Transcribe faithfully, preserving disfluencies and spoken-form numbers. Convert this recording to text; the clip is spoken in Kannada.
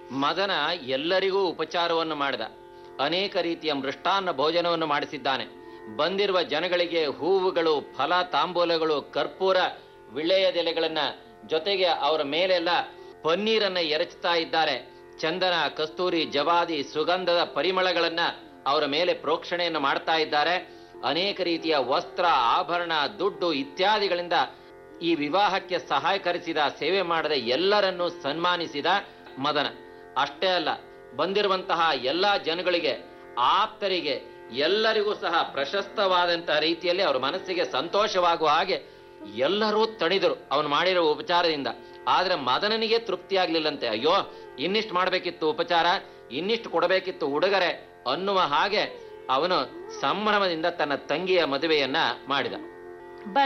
ಮದನ ಎಲ್ಲರಿಗೂ ಉಪಚಾರವನ್ನು ಮಾಡಿದ. ಅನೇಕ ರೀತಿಯ ಮೃಷ್ಟಾನ್ನ ಭೋಜನವನ್ನು ಮಾಡಿಸಿದ್ದಾನೆ. ಬಂದಿರುವ ಜನಗಳಿಗೆ ಹೂವುಗಳು, ಫಲ ತಾಂಬೂಲಗಳು, ಕರ್ಪೂರ, ವಿಳೆಯದೆಲೆಗಳನ್ನ, ಜೊತೆಗೆ ಅವರ ಮೇಲೆಲ್ಲ ಪನ್ನೀರನ್ನ ಎರಚ್ತಾ ಇದ್ದಾರೆ. ಚಂದನ, ಕಸ್ತೂರಿ, ಜವಾದಿ, ಸುಗಂಧದ ಪರಿಮಳಗಳನ್ನ ಅವರ ಮೇಲೆ ಪ್ರೋಕ್ಷಣೆಯನ್ನು ಮಾಡ್ತಾ ಇದ್ದಾರೆ. ಅನೇಕ ರೀತಿಯ ವಸ್ತ್ರ, ಆಭರಣ, ದುಡ್ಡು ಇತ್ಯಾದಿಗಳಿಂದ ಈ ವಿವಾಹಕ್ಕೆ ಸಹಾಯಕರಿಸಿದ, ಸೇವೆ ಮಾಡದ ಎಲ್ಲರನ್ನೂ ಸನ್ಮಾನಿಸಿದ ಮದನ. ಅಷ್ಟೇ ಅಲ್ಲ, ಬಂದಿರುವಂತಹ ಎಲ್ಲಾ ಜನಗಳಿಗೆ, ಆಪ್ತರಿಗೆ, ಎಲ್ಲರಿಗೂ ಸಹ ಪ್ರಶಸ್ತವಾದಂತಹ ರೀತಿಯಲ್ಲಿ ಅವರ ಮನಸ್ಸಿಗೆ ಸಂತೋಷವಾಗುವ ಹಾಗೆ ಎಲ್ಲರೂ ತಣಿದರು ಅವನು ಮಾಡಿರೋ ಉಪಚಾರದಿಂದ. ಆದ್ರೆ ಮದನನಿಗೆ ತೃಪ್ತಿ ಆಗ್ಲಿಲ್ಲಂತೆ. ಅಯ್ಯೋ, ಇನ್ನಿಷ್ಟು ಮಾಡಬೇಕಿತ್ತು ಉಪಚಾರ, ಇನ್ನಿಷ್ಟು ಕೊಡಬೇಕಿತ್ತು ಉಡುಗೊರೆ ಅನ್ನುವ ಹಾಗೆ ಅವನು ಸಂಭ್ರಮದಿಂದ ತನ್ನ ತಂಗಿಯ ಮದುವೆಯನ್ನ ಮಾಡಿದ.